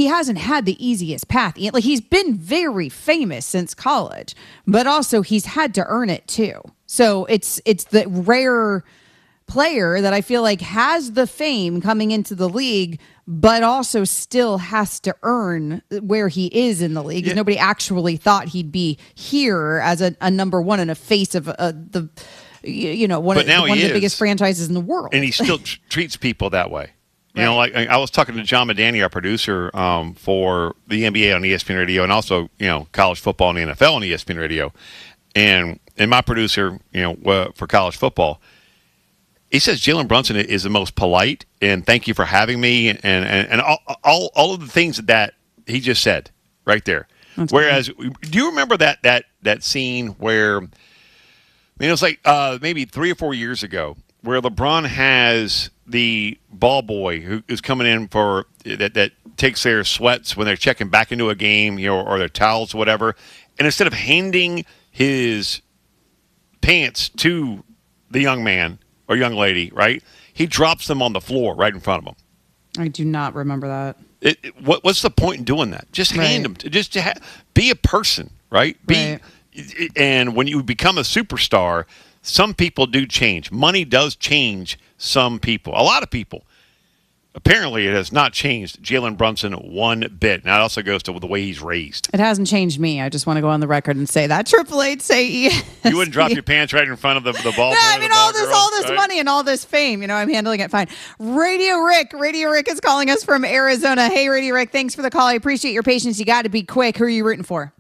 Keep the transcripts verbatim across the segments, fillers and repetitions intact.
he hasn't had the easiest path. Like, he's been very famous since college, but also he's had to earn it too. So it's it's the rare player that I feel like has the fame coming into the league, but also still has to earn where he is in the league. Yeah. Nobody actually thought he'd be here as a, a number one and a face of uh, the, you know, one, of, one of the biggest franchises in the world. And he still t- treats people that way. You right. know, like I was talking to John Medani, our producer, um, for the N B A on E S P N Radio, and also, you know, college football and the N F L on E S P N Radio, and and my producer, you know, uh, for college football. He says Jalen Brunson is the most polite, and thank you for having me, and and, and all, all all of the things that he just said right there. That's Whereas, cool. do you remember that that that scene where, I mean, it was like uh, maybe three or four years ago, where LeBron has the ball boy who is coming in for that that takes their sweats when they're checking back into a game, you know, or their towels or whatever, and instead of handing his pants to the young man or young lady, right? He drops them on the floor right in front of him. I do not remember that. It, it, what, what's the point in doing that? Just right. hand them. To, just to ha- be a person, right? Be, right. And when you become a superstar, some people do change. Money does change some people. A lot of people. Apparently, it has not changed Jalen Brunson one bit. Now, it also goes to the way he's raised. It hasn't changed me. I just want to go on the record and say that. Triple H say E S P N. You wouldn't drop your pants right in front of the, the ball. No, I mean, all this, girl, all this right? money and all this fame. You know, I'm handling it fine. Radio Rick. Radio Rick is calling us from Arizona. Hey, Radio Rick, thanks for the call. I appreciate your patience. You got to be quick. Who are you rooting for?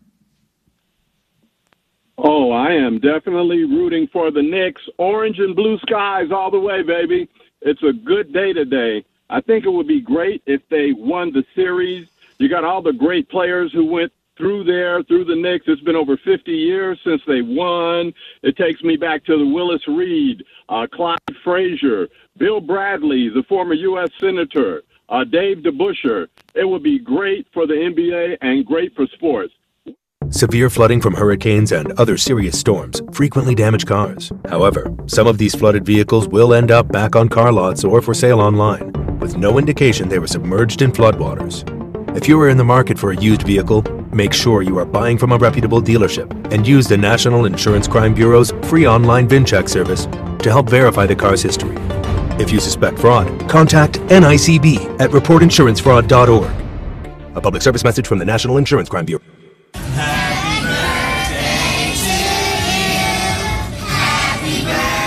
Oh, I am definitely rooting for the Knicks. Orange and blue skies all the way, baby. It's a good day today. I think it would be great if they won the series. You got all the great players who went through there, through the Knicks. It's been over fifty years since they won. It takes me back to the Willis Reed, uh, Clyde Frazier, Bill Bradley, the former U S Senator, uh, Dave DeBusschere. It would be great for the N B A and great for sports. Severe flooding from hurricanes and other serious storms frequently damage cars. However, some of these flooded vehicles will end up back on car lots or for sale online, with no indication they were submerged in floodwaters. If you are in the market for a used vehicle, make sure you are buying from a reputable dealership and use the National Insurance Crime Bureau's free online VIN check service to help verify the car's history. If you suspect fraud, contact N I C B at report insurance fraud dot org. A public service message from the National Insurance Crime Bureau. Happy birthday to you. Happy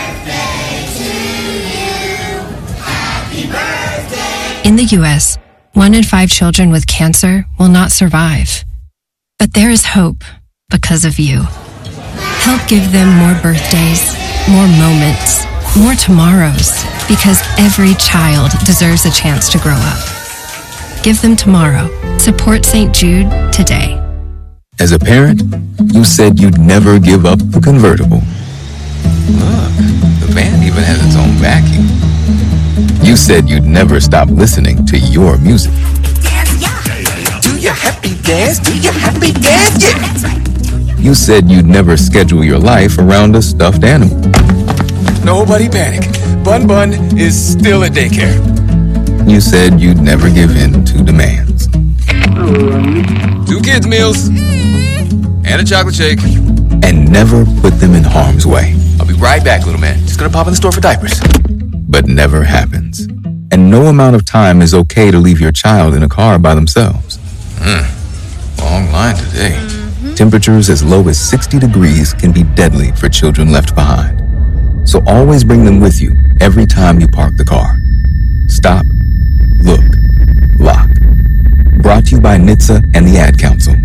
birthday to you. Happy birthday. In the U S, one in five children with cancer will not survive. But there is hope because of you. Help give them more birthdays, more moments, more tomorrows, because every child deserves a chance to grow up. Give them tomorrow. Support Saint Jude today. As a parent, you said you'd never give up the convertible. Look, the van even has its own vacuum. You said you'd never stop listening to your music. Dance, yeah. Do your happy dance, do your happy dance, yeah. That's right. You said you'd never schedule your life around a stuffed animal. Nobody panic. Bun Bun is still at daycare. You said you'd never give in to demands. Two kids' meals. And a chocolate shake. And never put them in harm's way. I'll be right back, little man. Just gonna pop in the store for diapers. But never happens. And no amount of time is okay to leave your child in a car by themselves. Hmm. Long line today. Mm-hmm. Temperatures as low as sixty degrees can be deadly for children left behind. So always bring them with you every time you park the car. Stop, look, lock. Brought to you by N H T S A and the Ad Council.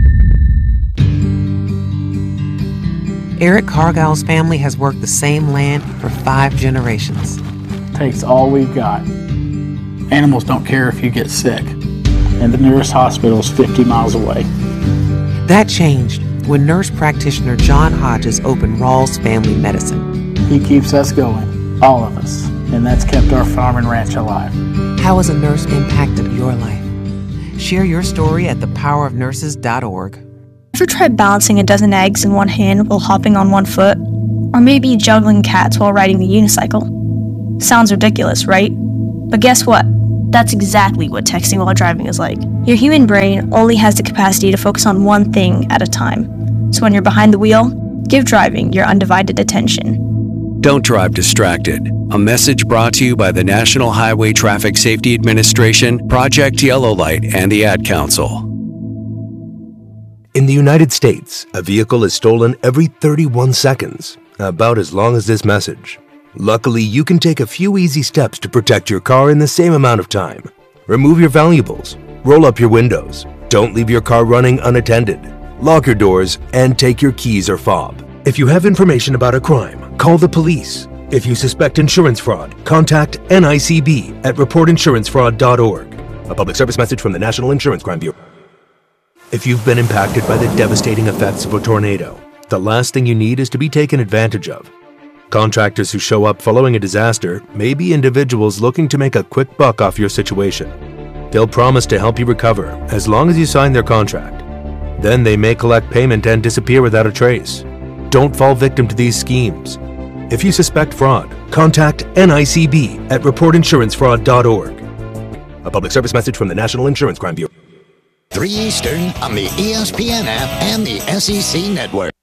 Eric Cargill's family has worked the same land for five generations. Takes all we've got. Animals don't care if you get sick, and the nearest hospital is fifty miles away. That changed when nurse practitioner John Hodges opened Rawls Family Medicine. He keeps us going, all of us, and that's kept our farm and ranch alive. How has a nurse impacted your life? Share your story at the power of nurses dot org. Ever tried balancing a dozen eggs in one hand while hopping on one foot? Or maybe juggling cats while riding the unicycle? Sounds ridiculous, right? But guess what? That's exactly what texting while driving is like. Your human brain only has the capacity to focus on one thing at a time. So when you're behind the wheel, give driving your undivided attention. Don't drive distracted. A message brought to you by the National Highway Traffic Safety Administration, Project Yellow Light, and the Ad Council. In the United States, a vehicle is stolen every thirty-one seconds, about as long as this message. Luckily, you can take a few easy steps to protect your car in the same amount of time. Remove your valuables, roll up your windows, don't leave your car running unattended, lock your doors, and take your keys or fob. If you have information about a crime, call the police. If you suspect insurance fraud, contact N I C B at report insurance fraud dot org. A public service message from the National Insurance Crime Bureau. If you've been impacted by the devastating effects of a tornado, the last thing you need is to be taken advantage of. Contractors who show up following a disaster may be individuals looking to make a quick buck off your situation. They'll promise to help you recover as long as you sign their contract. Then they may collect payment and disappear without a trace. Don't fall victim to these schemes. If you suspect fraud, contact N I C B at report insurance fraud dot org. A public service message from the National Insurance Crime Bureau. three Eastern on the E S P N app and the S E C Network.